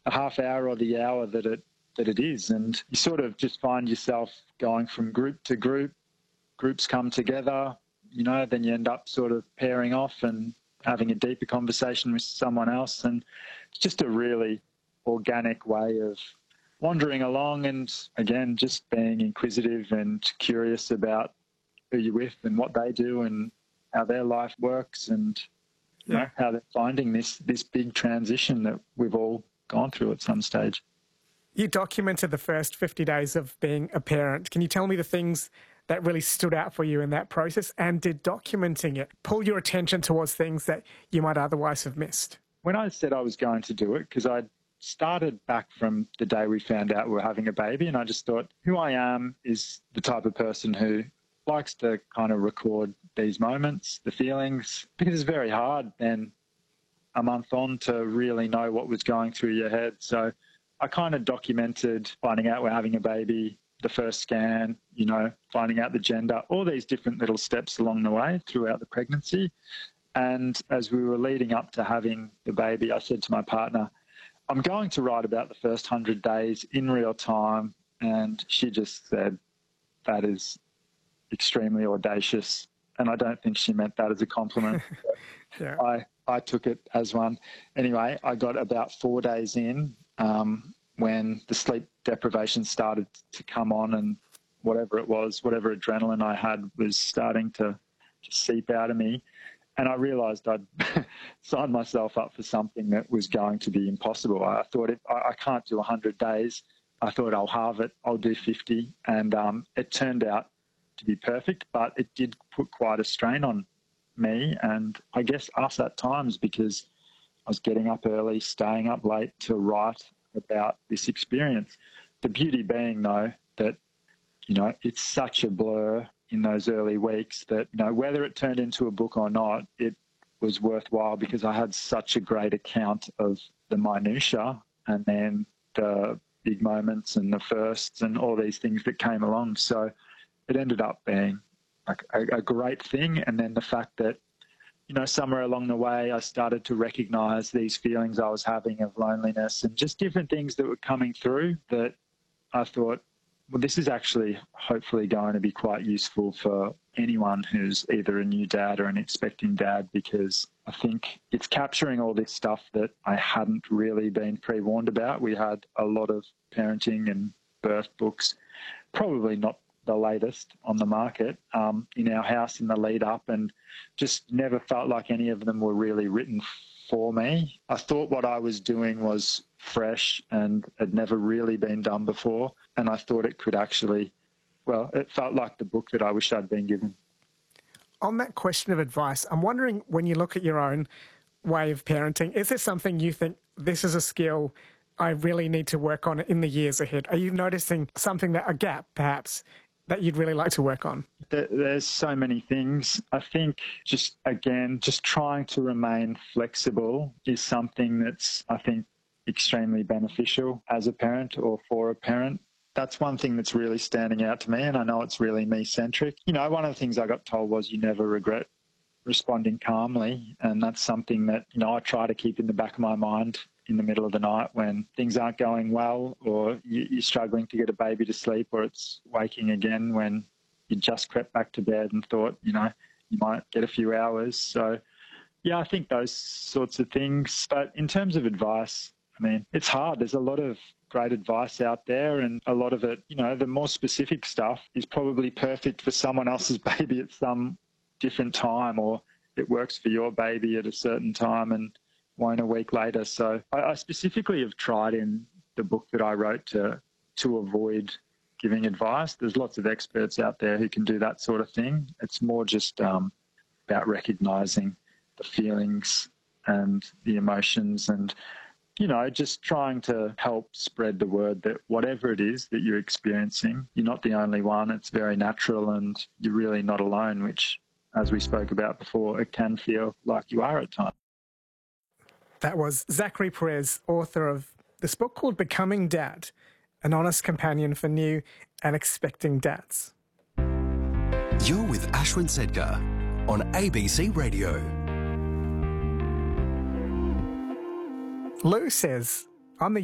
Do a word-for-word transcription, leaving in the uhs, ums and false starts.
the half hour or the hour that it that it is. And you sort of just find yourself going from group to group. Groups come together, you know, then you end up sort of pairing off and having a deeper conversation with someone else. And it's just a really organic way of wandering along and, again, just being inquisitive and curious about who you're with and what they do and how their life works and, you yeah. know, how they're finding this, this big transition that we've all gone through at some stage. You documented the first fifty days of being a parent. Can you tell me the things that really stood out for you in that process? And did documenting it pull your attention towards things that you might otherwise have missed? When I said I was going to do it, because I started back from the day we found out we were having a baby, and I just thought, who I am is the type of person who likes to kind of record these moments, the feelings, because it's very hard then a month on to really know what was going through your head. So I kind of documented finding out we're having a baby, the first scan, you know, finding out the gender, all these different little steps along the way throughout the pregnancy. And as we were leading up to having the baby, I said to my partner, I'm going to write about the first hundred days in real time. And she just said, that is extremely audacious. And I don't think she meant that as a compliment. yeah. I, I took it as one. Anyway, I got about four days in um, when the sleep deprivation started to come on, and whatever it was, whatever adrenaline I had was starting to, to seep out of me. And I realised I'd signed myself up for something that was going to be impossible. I thought, if I, I can't do one hundred days. I thought I'll halve it, I'll do fifty. And um, it turned out to be perfect, but it did put quite a strain on me and I guess us at times, because I was getting up early, staying up late to write about this experience. The beauty being, though, that, you know, it's such a blur in those early weeks that, you know, whether it turned into a book or not, it was worthwhile because I had such a great account of the minutiae and then the big moments and the firsts and all these things that came along. So it ended up being like a, a great thing. And then the fact that, you know, somewhere along the way, I started to recognise these feelings I was having of loneliness and just different things that were coming through that I thought, well, this is actually hopefully going to be quite useful for anyone who's either a new dad or an expecting dad, because I think it's capturing all this stuff that I hadn't really been pre-warned about. We had a lot of parenting and birth books, probably not the latest on the market, um, in our house in the lead up, and just never felt like any of them were really written for me. I thought what I was doing was fresh and had never really been done before, and I thought it could actually, well, it felt like the book that I wish I'd been given. On that question of advice, I'm wondering, when you look at your own way of parenting, is there something you think, this is a skill I really need to work on in the years ahead? Are you noticing something, that a gap perhaps, that you'd really like to work on? There's so many things. I think just, again, just trying to remain flexible is something that's, I think, extremely beneficial as a parent or for a parent. That's one thing that's really standing out to me, and I know it's really me-centric. You know, one of the things I got told was you never regret responding calmly, and that's something that, you know, I try to keep in the back of my mind in the middle of the night when things aren't going well, or you're struggling to get a baby to sleep, or it's waking again when you just crept back to bed and thought, you know, you might get a few hours. So, yeah, I think those sorts of things. But in terms of advice, I mean, it's hard. There's a lot of great advice out there, and a lot of it, you know, the more specific stuff is probably perfect for someone else's baby at some different time, or it works for your baby at a certain time and won't a week later. So I, I specifically have tried in the book that I wrote to to avoid giving advice. There's lots of experts out there who can do that sort of thing. It's more just um, about recognising the feelings and the emotions, and, you know, just trying to help spread the word that whatever it is that you're experiencing, you're not the only one. It's very natural and you're really not alone, which, as we spoke about before, it can feel like you are at times. That was Zachary Perez, author of this book called Becoming Dad, an honest companion for new and expecting dads. You're with Ashwin Sedkar on A B C Radio. Lou says, I'm the